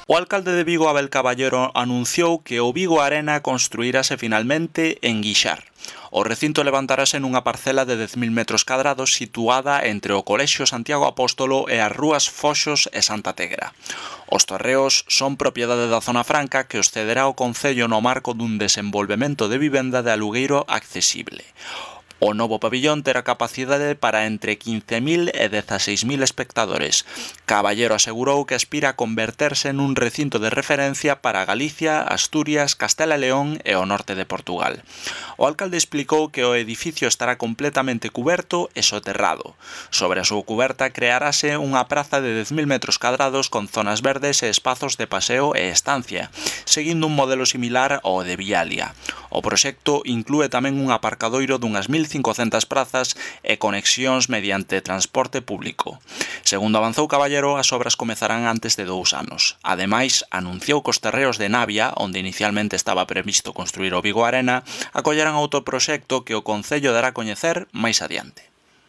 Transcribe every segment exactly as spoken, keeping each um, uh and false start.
O alcalde de Vigo, Abel Caballero, anunciou que o Vigo Arena construirase finalmente en Guixar. O recinto levantarase nunha parcela de dez mil metros cadrados situada entre o Colexio Santiago Apóstolo e as rúas Foxos e Santa Tegra. Os terreos son propiedade da Zona Franca que os cederá o Concello no marco dun desenvolvemento de vivenda de alugueiro accesible. O novo pabillón terá capacidade para entre quince mil e dieciséis mil espectadores. Caballero asegurou que aspira a converterse nun recinto de referencia para Galicia, Asturias, Castela e León e o norte de Portugal. O alcalde explicou que o edificio estará completamente cuberto e soterrado. Sobre a súa cuberta crearase unha praza de dez mil metros cadrados con zonas verdes e espazos de paseo e estancia, seguindo un modelo similar ao de Vialia. O proxecto inclúe tamén un aparcadoiro dunhas mil cincocentas prazas e conexións mediante transporte público. Segundo avanzou Caballero, as obras comezarán antes de dous anos. Ademais, anunciou que os terreos de Navia, onde inicialmente estaba previsto construir o Vigo Arena, acollerán outro proxecto que o Concello dará a coñecer máis adiante.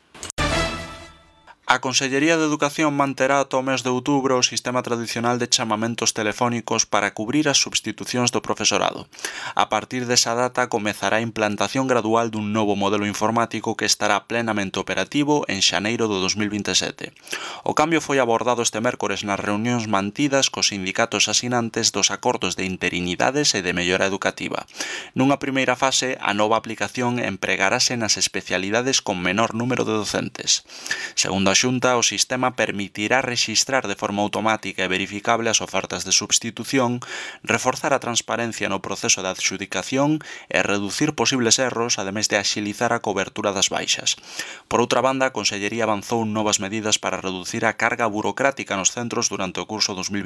A Consellería de Educación manterá ata o mes de outubro o sistema tradicional de chamamentos telefónicos para cubrir as substitucións do profesorado. A partir desa data comezará a implantación gradual dun novo modelo informático que estará plenamente operativo en xaneiro do dos mil vinte e sete. O cambio foi abordado este mércores nas reunións mantidas cos sindicatos asinantes dos acordos de interinidades e de mellora educativa. Nunha primeira fase, a nova aplicación empregarase nas especialidades con menor número de docentes. Segundo a Xunta, o sistema permitirá rexistrar de forma automática e verificable as ofertas de substitución, reforzar a transparencia no proceso de adxudicación e reducir posibles erros, ademais de axilizar a cobertura das baixas. Por outra banda, a Consellería avanzou novas medidas para reducir a carga burocrática nos centros durante o curso dos mil